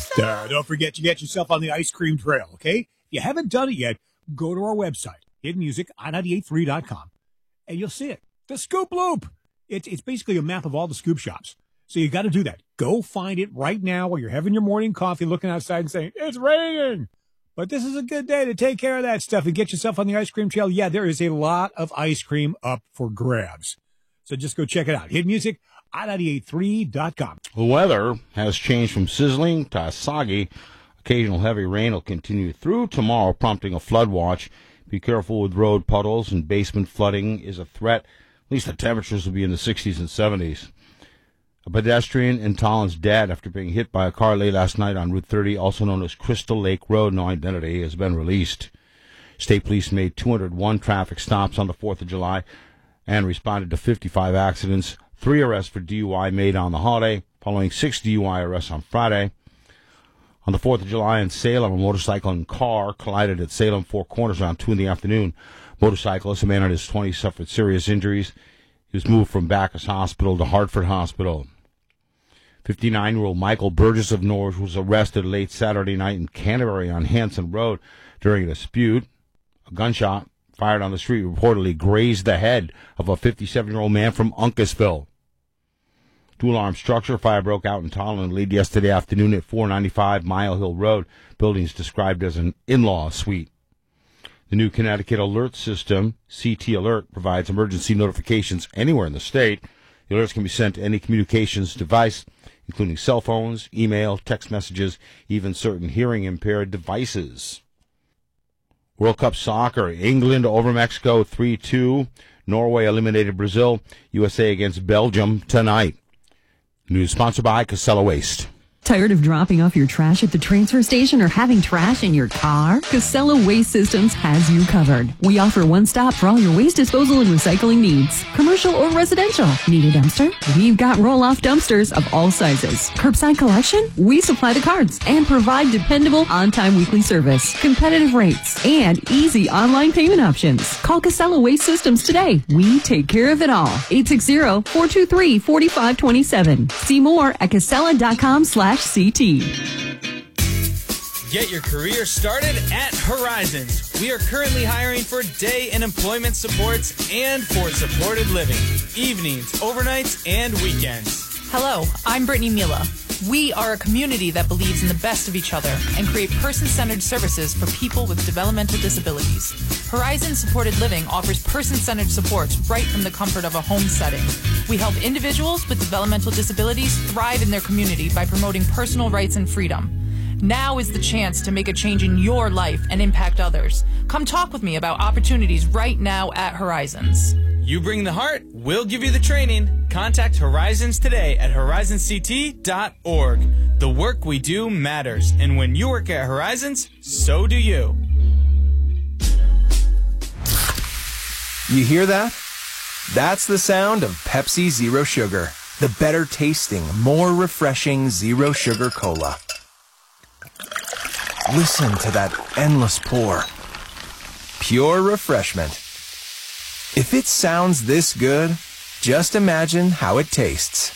Don't forget to get yourself on the ice cream trail, okay? If you haven't done it yet, go to our website, hiddenmusic.i983.com, and you'll see it. The Scoop Loop. It's basically a map of all the scoop shops. So you got to do that. Go find it right now while you're having your morning coffee, looking outside and saying, it's raining. But this is a good day to take care of that stuff and get yourself on the ice cream trail. Yeah, there is a lot of ice cream up for grabs. So just go check it out. hiddenmusic.i983.com. The weather has changed from sizzling to soggy. Occasional heavy rain will continue through tomorrow, prompting a flood watch. Be careful with road puddles, and basement flooding is a threat. At least the temperatures will be in the 60s and 70s. A pedestrian in Tolland's dead after being hit by a car late last night on Route 30, also known as Crystal Lake Road. No identity has been released. State police made 201 traffic stops on the 4th of July and responded to 55 accidents. 3 arrests for DUI made on the holiday, following 6 DUI arrests on Friday. On the 4th of July in Salem, a motorcycle and car collided at Salem Four Corners around 2 in the afternoon. Motorcyclist, a man in his 20s, suffered serious injuries. He was moved from Bacchus Hospital to Hartford Hospital. 59-year-old Michael Burgess of Norwich was arrested late Saturday night in Canterbury on Hanson Road during a dispute. A gunshot fired on the street reportedly grazed the head of a 57-year-old man from Uncasville. Two-alarm structure fire broke out in Tolland late yesterday afternoon at 495 Mile Hill Road. Buildings described as an in-law suite. The new Connecticut Alert System, CT Alert, provides emergency notifications anywhere in the state. The alerts can be sent to any communications device, including cell phones, email, text messages, even certain hearing-impaired devices. World Cup Soccer, England over Mexico 3-2. Norway eliminated Brazil. USA against Belgium tonight. News sponsored by Casella Waste. Tired of dropping off your trash at the transfer station or having trash in your car? Casella Waste Systems has you covered. We offer one stop for all your waste disposal and recycling needs. Commercial or residential. Need a dumpster? We've got roll-off dumpsters of all sizes. Curbside collection? We supply the carts and provide dependable on-time weekly service, competitive rates, and easy online payment options. Call Casella Waste Systems today. We take care of it all. 860-423-4527. See more at casella.com/CT. Get your career started at Horizons. We are currently hiring for day and employment supports and for supported living, evenings, overnights, and weekends. Hello, I'm Brittany Mila. We are a community that believes in the best of each other and create person-centered services for people with developmental disabilities. Horizon Supported Living offers person-centered supports right from the comfort of a home setting. We help individuals with developmental disabilities thrive in their community by promoting personal rights and freedom. Now is the chance to make a change in your life and impact others. Come talk with me about opportunities right now at Horizons. You bring the heart, we'll give you the training. Contact Horizons today at horizonct.org. The work we do matters, and when you work at Horizons, so do you. You hear that? That's the sound of Pepsi Zero Sugar, the better tasting, more refreshing Zero Sugar Cola. Listen to that endless pour. Pure refreshment. If it sounds this good, just imagine how it tastes.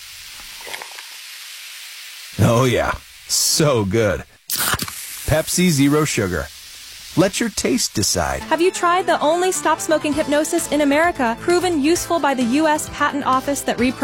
Oh yeah, so good. Pepsi Zero Sugar. Let your taste decide. Have you tried the only stop-smoking hypnosis in America, proven useful by the U.S. Patent Office that